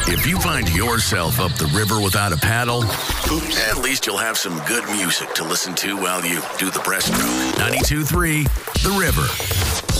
If you find yourself up the river without a paddle, at least you'll have some good music to listen to while you do the breaststroke. 92.3 The River.